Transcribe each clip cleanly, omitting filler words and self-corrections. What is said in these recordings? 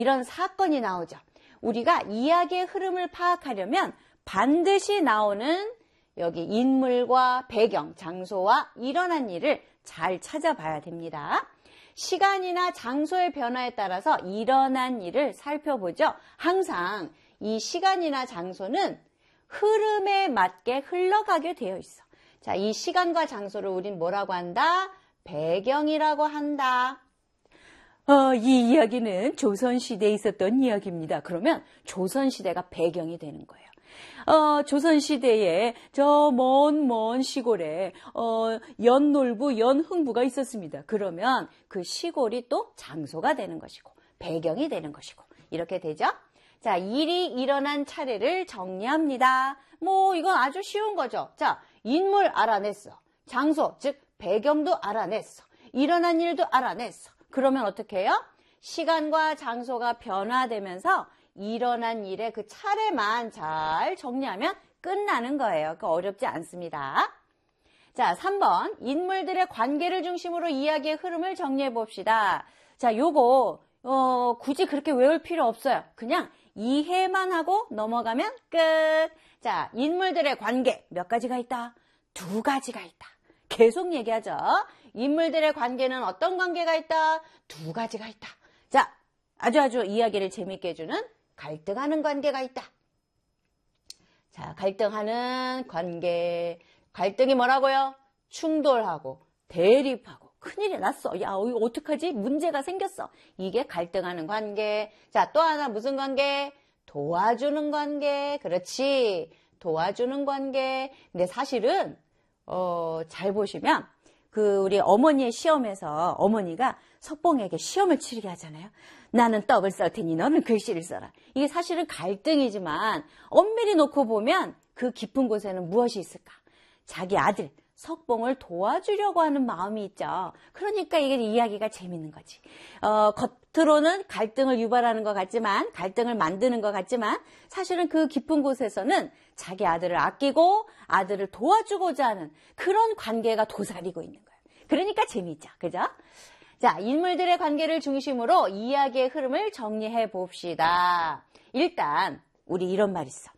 이런 사건이 나오죠. 우리가 이야기의 흐름을 파악하려면 반드시 나오는 여기 인물과 배경, 장소와 일어난 일을 잘 찾아봐야 됩니다. 시간이나 장소의 변화에 따라서 일어난 일을 살펴보죠. 항상 이 시간이나 장소는 흐름에 맞게 흘러가게 되어 있어. 자, 이 시간과 장소를 우린 뭐라고 한다? 배경이라고 한다. 이 이야기는 조선시대에 있었던 이야기입니다. 그러면 조선시대가 배경이 되는 거예요. 조선시대에 저 먼 시골에 연놀부, 연흥부가 있었습니다. 그러면 그 시골이 또 장소가 되는 것이고 배경이 되는 것이고 이렇게 되죠. 자, 일이 일어난 차례를 정리합니다. 이건 아주 쉬운 거죠. 자, 인물 알아냈어. 장소, 즉 배경도 알아냈어. 일어난 일도 알아냈어. 그러면 어떻게 해요? 시간과 장소가 변화되면서 일어난 일의 그 차례만 잘 정리하면 끝나는 거예요. 어렵지 않습니다. 자, 3번 인물들의 관계를 중심으로 이야기의 흐름을 정리해 봅시다. 자, 요거 굳이 그렇게 외울 필요 없어요. 그냥 이해만 하고 넘어가면 끝. 자, 인물들의 관계 몇 가지가 있다? 2가지가 있다. 계속 얘기하죠. 인물들의 관계는 어떤 관계가 있다? 2가지가 있다. 자, 아주 이야기를 재밌게 해주는 갈등하는 관계가 있다. 자, 갈등하는 관계. 갈등이 뭐라고요? 충돌하고 대립하고 큰일이 났어. 야, 이거 어떡하지? 문제가 생겼어. 이게 갈등하는 관계. 자, 또 하나 무슨 관계? 도와주는 관계. 그렇지. 도와주는 관계. 근데 사실은 잘 보시면 우리 어머니의 시험에서 어머니가 석봉에게 시험을 치르게 하잖아요. 나는 떡을 썰 테니 너는 글씨를 써라. 이게 사실은 갈등이지만 엄밀히 놓고 보면 그 깊은 곳에는 무엇이 있을까? 자기 아들 석봉을 도와주려고 하는 마음이 있죠. 그러니까 이게 이야기가 재밌는 거지. 겉으로는 갈등을 유발하는 것 같지만, 갈등을 만드는 것 같지만 사실은 그 깊은 곳에서는 자기 아들을 아끼고 아들을 도와주고자 하는 그런 관계가 도사리고 있는 거예요. 그러니까 재미있죠. 그죠? 자, 인물들의 관계를 중심으로 이야기의 흐름을 정리해 봅시다. 일단 우리 이런 말 있어.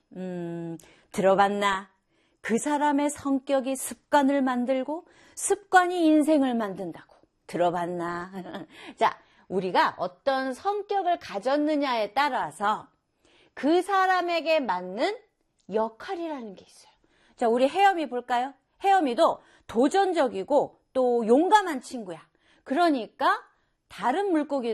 들어봤나? 그 사람의 성격이 습관을 만들고 습관이 인생을 만든다고. 들어봤나? 자, 우리가 어떤 성격을 가졌느냐에 따라서 그 사람에게 맞는 역할이라는 게 있어요. 자, 우리 혜영이 볼까요? 혜영이도 도전적이고 또 용감한 친구야. 그러니까 다른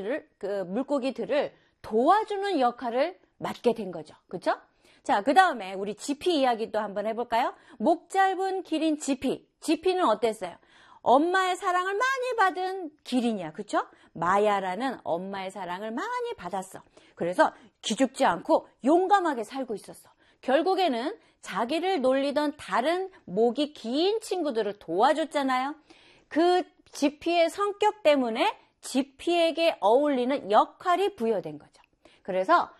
물고기들을 도와주는 역할을 맡게 된 거죠. 그렇죠? 자, 그 다음에 우리 지피 이야기도 한번 해볼까요? 목 짧은 기린 지피. 지피는 어땠어요? 엄마의 사랑을 많이 받은 기린이야. 그쵸? 마야라는 엄마의 사랑을 많이 받았어. 그래서 기죽지 않고 용감하게 살고 있었어. 결국에는 자기를 놀리던 다른 목이 긴 친구들을 도와줬잖아요. 그 지피의 성격 때문에 지피에게 어울리는 역할이 부여된 거죠. 그래서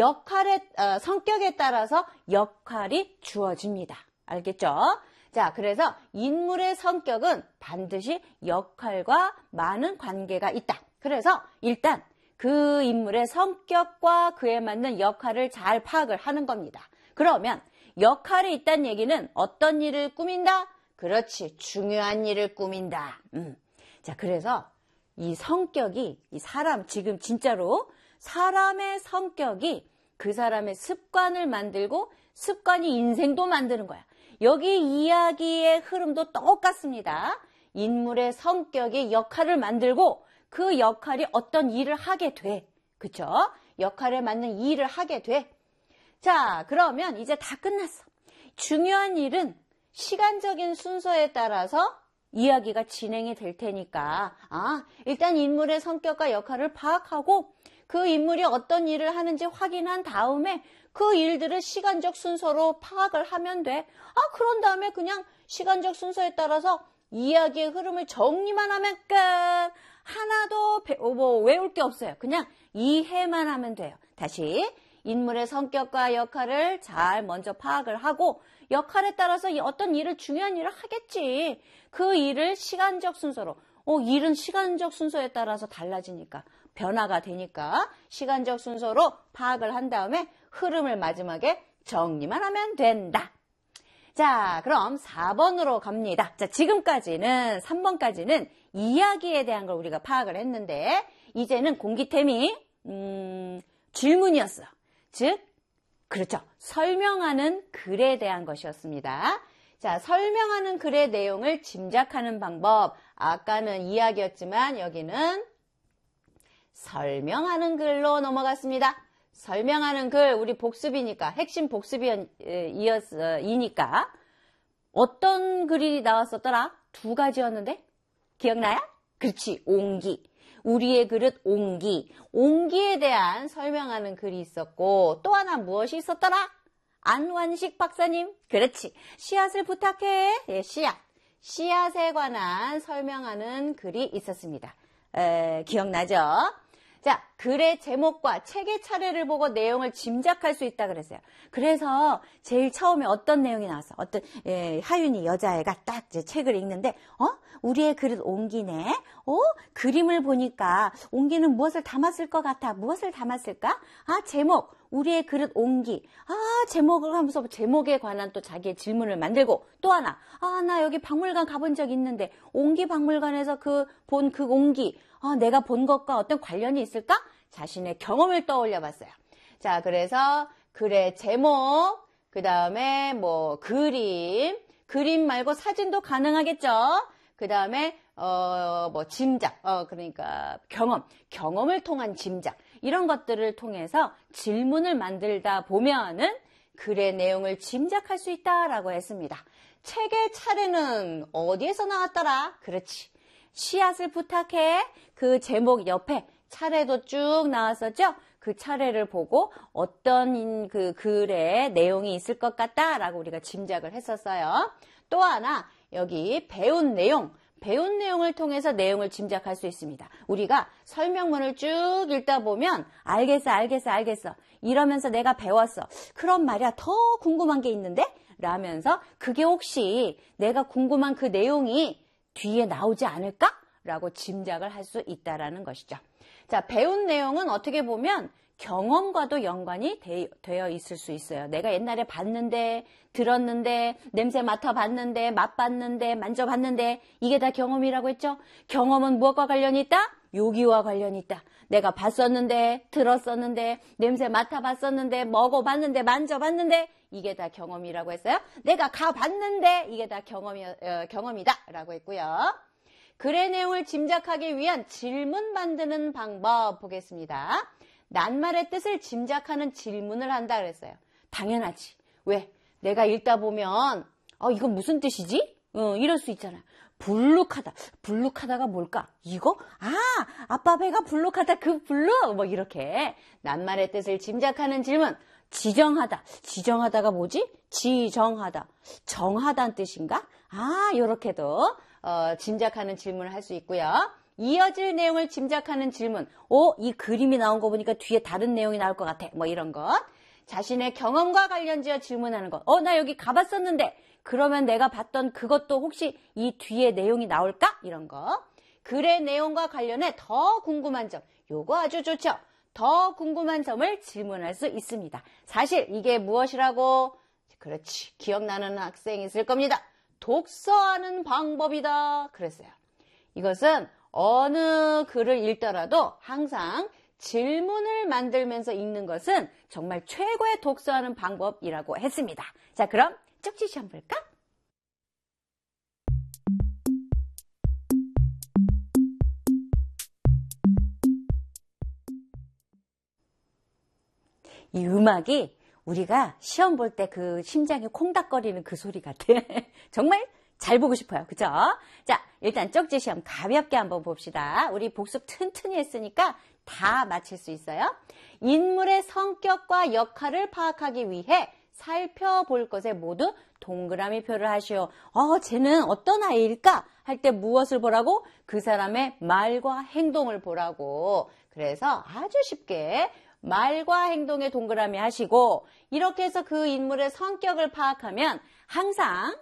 성격에 따라서 역할이 주어집니다. 알겠죠? 자, 그래서 인물의 성격은 반드시 역할과 많은 관계가 있다. 그래서 일단 그 인물의 성격과 그에 맞는 역할을 잘 파악을 하는 겁니다. 그러면 역할이 있다는 얘기는 어떤 일을 꾸민다? 그렇지, 중요한 일을 꾸민다. 자, 그래서 이 성격이 지금 진짜로 사람의 성격이 그 사람의 습관을 만들고 습관이 인생도 만드는 거야. 여기 이야기의 흐름도 똑같습니다. 인물의 성격이 역할을 만들고 그 역할이 어떤 일을 하게 돼. 그쵸? 역할에 맞는 일을 하게 돼. 자, 그러면 이제 다 끝났어. 중요한 일은 시간적인 순서에 따라서 이야기가 진행이 될 테니까 일단 인물의 성격과 역할을 파악하고 그 인물이 어떤 일을 하는지 확인한 다음에 그 일들을 시간적 순서로 파악을 하면 돼. 그런 다음에 그냥 시간적 순서에 따라서 이야기의 흐름을 정리만 하면 끝. 하나도 외울 게 없어요. 그냥 이해만 하면 돼요. 다시 인물의 성격과 역할을 잘 먼저 파악을 하고 역할에 따라서 어떤 중요한 일을 하겠지. 그 일을 시간적 순서로 일은 시간적 순서에 따라서 달라지니까 변화가 되니까 시간적 순서로 파악을 한 다음에 흐름을 마지막에 정리만 하면 된다. 자, 그럼 4번으로 갑니다. 자, 지금까지는 3번까지는 이야기에 대한 걸 우리가 파악을 했는데 이제는 공기템이 질문이었어. 즉, 그렇죠. 설명하는 글에 대한 것이었습니다. 자, 설명하는 글의 내용을 짐작하는 방법. 아까는 이야기였지만 여기는 설명하는 글로 넘어갔습니다. 설명하는 글, 우리 복습이니까, 핵심 복습이니까 어떤 글이 나왔었더라? 2가지였는데? 기억나요? 그렇지, 옹기. 우리의 그릇 옹기. 옹기에 대한 설명하는 글이 있었고 또 하나 무엇이 있었더라? 안완식 박사님. 그렇지. 씨앗을 부탁해. 예, 씨앗. 씨앗에 관한 설명하는 글이 있었습니다. 기억나죠? 자, 글의 제목과 책의 차례를 보고 내용을 짐작할 수 있다 그랬어요. 그래서 제일 처음에 어떤 내용이 나왔어? 어떤 하윤이 여자애가 딱 이제 책을 읽는데 우리의 그릇 옹기네. 그림을 보니까 옹기는 무엇을 담았을 것 같아. 무엇을 담았을까? 제목. 우리의 그릇 옹기. 제목을 하면서 제목에 관한 또 자기의 질문을 만들고 또 하나. 나 여기 박물관 가본 적 있는데 옹기 박물관에서 본 그 옹기. 내가 본 것과 어떤 관련이 있을까? 자신의 경험을 떠올려 봤어요. 자, 그래서 글의 제목, 그 다음에 뭐 그림 말고 사진도 가능하겠죠? 그 다음에 뭐 짐작, 그러니까 경험을 통한 짐작, 이런 것들을 통해서 질문을 만들다 보면은 글의 내용을 짐작할 수 있다라고 했습니다. 책의 차례는 어디에서 나왔더라? 그렇지. 씨앗을 부탁해. 그 제목 옆에 차례도 쭉 나왔었죠? 그 차례를 보고 어떤 그 글의 내용이 있을 것 같다라고 우리가 짐작을 했었어요. 또 하나, 여기 배운 내용을 통해서 내용을 짐작할 수 있습니다. 우리가 설명문을 쭉 읽다 보면 알겠어. 이러면서 내가 배웠어. 그럼 말이야, 더 궁금한 게 있는데? 라면서 그게 혹시 내가 궁금한 그 내용이 뒤에 나오지 않을까? 라고 짐작을 할 수 있다라는 것이죠. 자, 배운 내용은 어떻게 보면 경험과도 연관이 되어 있을 수 있어요. 내가 옛날에 봤는데, 들었는데, 냄새 맡아봤는데, 맛봤는데, 만져봤는데, 이게 다 경험이라고 했죠? 경험은 무엇과 관련이 있다? 요기와 관련이 있다. 내가 봤었는데, 들었었는데, 냄새 맡아봤었는데, 먹어봤는데, 만져봤는데, 이게 다 경험이라고 했어요. 내가 가봤는데, 이게 다 경험이다 라고 했고요. 글의 내용을 짐작하기 위한 질문 만드는 방법 보겠습니다. 낱말의 뜻을 짐작하는 질문을 한다 그랬어요. 당연하지. 왜? 내가 읽다 보면 이건 무슨 뜻이지? 이럴 수 있잖아요. 불룩하다. 불룩하다가 뭘까? 이거? 아빠 배가 불룩하다. 그 불룩? 뭐 이렇게 낱말의 뜻을 짐작하는 질문. 지정하다. 지정하다가 뭐지? 지정하다. 정하다는 뜻인가? 요렇게도 짐작하는 질문을 할 수 있고요. 이어질 내용을 짐작하는 질문. 이 그림이 나온 거 보니까 뒤에 다른 내용이 나올 것 같아. 뭐 이런 것. 자신의 경험과 관련지어 질문하는 것. 나 여기 가봤었는데 그러면 내가 봤던 그것도 혹시 이 뒤에 내용이 나올까? 이런 거. 글의 내용과 관련해 더 궁금한 점. 요거 아주 좋죠. 더 궁금한 점을 질문할 수 있습니다. 사실 이게 무엇이라고? 그렇지. 기억나는 학생이 있을 겁니다. 독서하는 방법이다 그랬어요. 이것은 어느 글을 읽더라도 항상 질문을 만들면서 읽는 것은 정말 최고의 독서하는 방법이라고 했습니다. 자, 그럼 쪽지 한번 볼까? 이 음악이 우리가 시험 볼 때 그 심장이 콩닥거리는 그 소리 같아. 정말 잘 보고 싶어요. 그죠? 자, 일단 쪽지 시험 가볍게 한번 봅시다. 우리 복습 튼튼히 했으니까 다 맞힐 수 있어요. 인물의 성격과 역할을 파악하기 위해 살펴볼 것에 모두 동그라미 표를 하시오. 쟤는 어떤 아이일까? 할 때 무엇을 보라고? 그 사람의 말과 행동을 보라고. 그래서 아주 쉽게 말과 행동에 동그라미 하시고, 이렇게 해서 그 인물의 성격을 파악하면 항상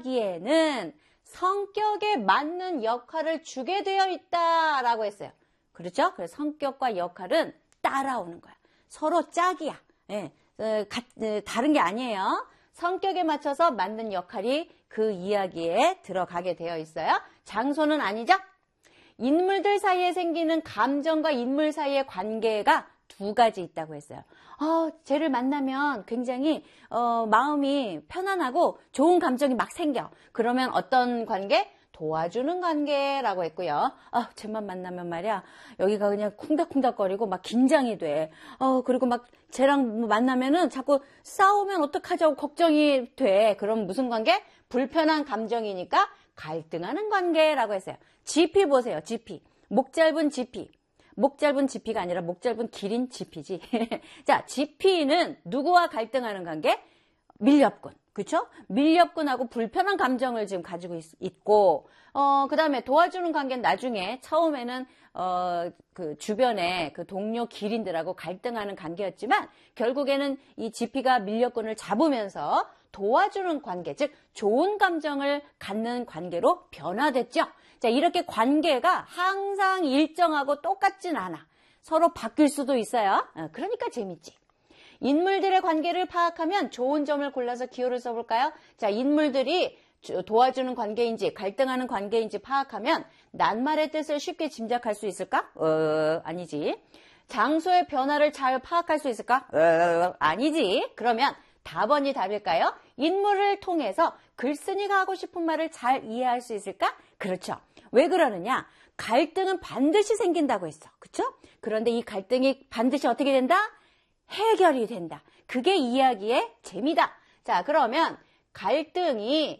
이야기에는 성격에 맞는 역할을 주게 되어 있다라고 했어요. 그렇죠? 그래서 성격과 역할은 따라오는 거야. 서로 짝이야. 예, 다른 게 아니에요. 성격에 맞춰서 만든 역할이 그 이야기에 들어가게 되어 있어요. 장소는 아니죠? 인물들 사이에 생기는 감정과 인물 사이의 관계가 두 가지 있다고 했어요. 쟤를 만나면 굉장히 마음이 편안하고 좋은 감정이 막 생겨. 그러면 어떤 관계? 도와주는 관계라고 했고요. 쟤만 만나면 말이야, 여기가 그냥 쿵닥쿵닥거리고 막 긴장이 돼. 그리고 막 쟤랑 만나면은 자꾸 싸우면 어떡하자고 걱정이 돼. 그럼 무슨 관계? 불편한 감정이니까 갈등하는 관계라고 했어요. 지피 보세요. 지피. 목 짧은 지피. 목 짧은 지피가 아니라 목 짧은 길인 지피지. 자, 지피는 누구와 갈등하는 관계? 밀렵꾼. 그쵸? 밀렵꾼하고 불편한 감정을 지금 가지고 있고, 그 다음에 도와주는 관계는 나중에, 처음에는, 그 주변에 그 동료 기린들하고 갈등하는 관계였지만, 결국에는 이 지피가 밀렵꾼을 잡으면서 도와주는 관계, 즉, 좋은 감정을 갖는 관계로 변화됐죠? 자, 이렇게 관계가 항상 일정하고 똑같진 않아. 서로 바뀔 수도 있어요. 그러니까 재밌지. 인물들의 관계를 파악하면 좋은 점을 골라서 기호를 써볼까요? 자, 인물들이 도와주는 관계인지 갈등하는 관계인지 파악하면 낱말의 뜻을 쉽게 짐작할 수 있을까? 아니지. 장소의 변화를 잘 파악할 수 있을까? 아니지. 그러면 답원이 답일까요? 인물을 통해서 글쓴이가 하고 싶은 말을 잘 이해할 수 있을까? 그렇죠. 왜 그러느냐? 갈등은 반드시 생긴다고 했어. 그렇죠? 그런데 이 갈등이 반드시 어떻게 된다? 해결이 된다. 그게 이야기의 재미다. 자, 그러면 갈등이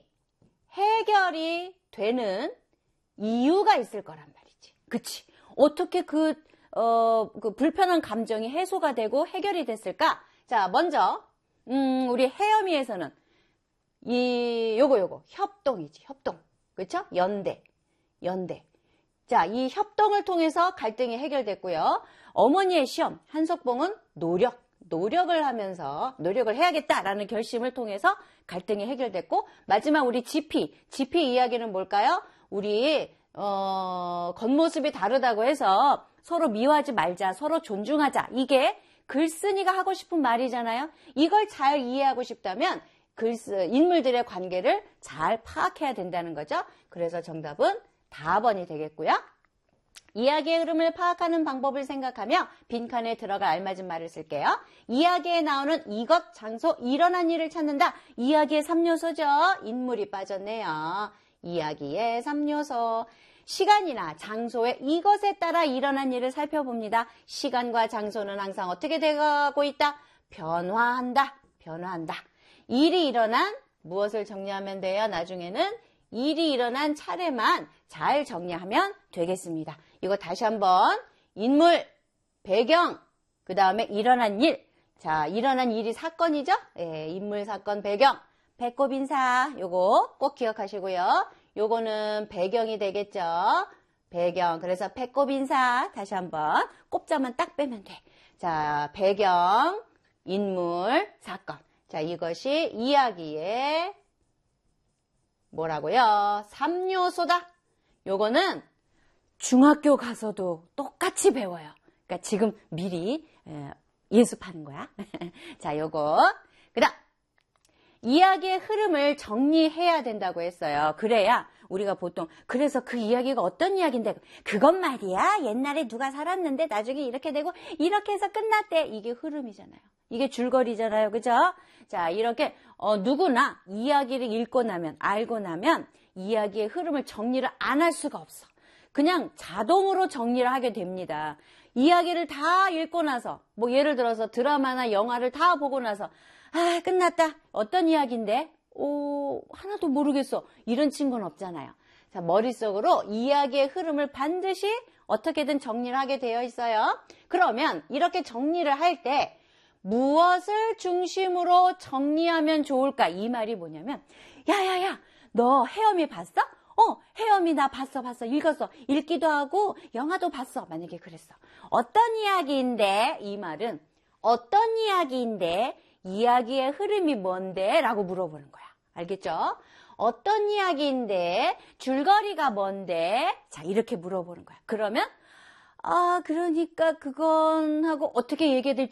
해결이 되는 이유가 있을 거란 말이지. 그치? 어떻게 그 불편한 감정이 해소가 되고 해결이 됐을까? 자, 먼저, 우리 해엄이에서는 요거, 협동이지, 협동. 그쵸? 연대. 자, 이 협동을 통해서 갈등이 해결됐고요. 어머니의 시험, 한석봉은 노력을 하면서 노력을 해야겠다라는 결심을 통해서 갈등이 해결됐고, 마지막 우리 지피 이야기는 뭘까요? 우리 겉모습이 다르다고 해서 서로 미워하지 말자, 서로 존중하자. 이게 글쓴이가 하고 싶은 말이잖아요. 이걸 잘 이해하고 싶다면 인물들의 관계를 잘 파악해야 된다는 거죠. 그래서 정답은 다번이 되겠고요. 이야기의 흐름을 파악하는 방법을 생각하며 빈칸에 들어갈 알맞은 말을 쓸게요. 이야기에 나오는 이것, 장소, 일어난 일을 찾는다. 이야기의 3요소죠. 인물이 빠졌네요. 이야기의 3요소. 시간이나 장소의 이것에 따라 일어난 일을 살펴봅니다. 시간과 장소는 항상 어떻게 돼가고 있다? 변화한다. 일이 일어난 무엇을 정리하면 돼요? 나중에는 일이 일어난 차례만 잘 정리하면 되겠습니다. 이거 다시 한번 인물, 배경, 그 다음에 일어난 일. 자, 일어난 일이 사건이죠? 예, 인물, 사건, 배경. 배꼽 인사 요거 꼭 기억하시고요. 요거는 배경이 되겠죠? 배경. 그래서 배꼽 인사 다시 한번 꼽자만 딱 빼면 돼. 자, 배경, 인물, 사건. 자, 이것이 이야기의 뭐라고요? 3요소다. 요거는 중학교 가서도 똑같이 배워요. 그러니까 지금 미리 예습하는 거야. 자, 요거. 그다음 이야기의 흐름을 정리해야 된다고 했어요. 그래야 우리가 보통 그래서 그 이야기가 어떤 이야기인데 그건 말이야 옛날에 누가 살았는데 나중에 이렇게 되고 이렇게 해서 끝났대. 이게 흐름이잖아요. 이게 줄거리잖아요. 그죠? 자, 이렇게 누구나 이야기를 읽고 나면 알고 나면 이야기의 흐름을 정리를 안 할 수가 없어. 그냥 자동으로 정리를 하게 됩니다. 이야기를 다 읽고 나서 뭐 예를 들어서 드라마나 영화를 다 보고 나서 끝났다. 어떤 이야기인데? 하나도 모르겠어. 이런 친구는 없잖아요. 자, 머릿속으로 이야기의 흐름을 반드시 어떻게든 정리를 하게 되어 있어요. 그러면 이렇게 정리를 할 때 무엇을 중심으로 정리하면 좋을까? 이 말이 뭐냐면 야야야 너 해엄이 봤어? 해엄이 나 봤어. 읽었어. 읽기도 하고 영화도 봤어. 만약에 그랬어. 어떤 이야기인데? 이 말은 어떤 이야기인데? 이야기의 흐름이 뭔데? 라고 물어보는 거야. 알겠죠? 어떤 이야기인데? 줄거리가 뭔데? 자, 이렇게 물어보는 거야. 그러면 그러니까 그건 하고 어떻게 얘기해야 될지